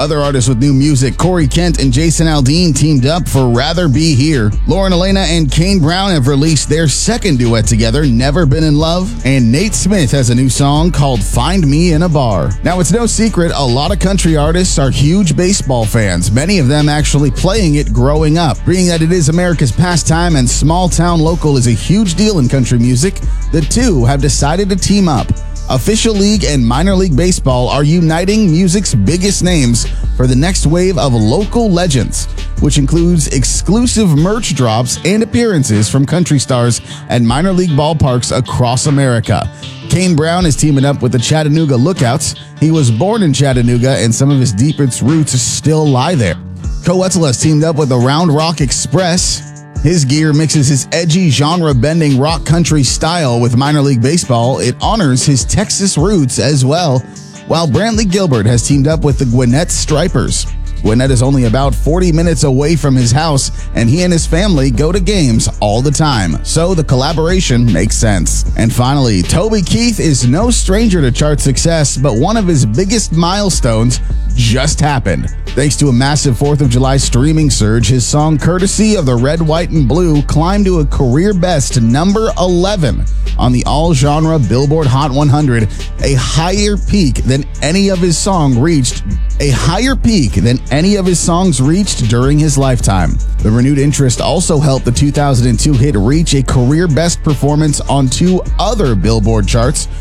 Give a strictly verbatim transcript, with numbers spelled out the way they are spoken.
Other artists with new music, Corey Kent and Jason Aldean teamed up for Rather Be Here. Lauren Elena and Kane Brown have released their second duet together, Never Been in Love. And Nate Smith has a new song called Find Me in a Bar. Now, it's no secret, a lot of country artists are huge baseball fans, many of them actually playing it growing up. Being that it is America's pastime and small town local is a huge deal in country music, the two have decided to team up. Official League and Minor League Baseball are uniting music's biggest names for the next wave of local legends, which includes exclusive merch drops and appearances from country stars at minor league ballparks across America. Kane Brown is teaming up with the Chattanooga Lookouts. He was born in Chattanooga, and some of his deepest roots still lie there. Coetzel has teamed up with the Round Rock Express. His gear mixes his edgy, genre-bending rock country style with minor league baseball. It honors his Texas roots as well, while Brantley Gilbert has teamed up with the Gwinnett Stripers. Gwinnett is only about forty minutes away from his house, and he and his family go to games all the time, so the collaboration makes sense. And finally, Toby Keith is no stranger to chart success, but one of his biggest milestones just happened. Thanks to a massive fourth of July streaming surge, his song Courtesy of the Red, White, and Blue climbed to a career best number eleven on the all-genre Billboard Hot one hundred, a higher peak than any of his song reached, a higher peak than any of his songs reached during his lifetime. The renewed interest also helped the two thousand two hit reach a career best performance on two other Billboard charts,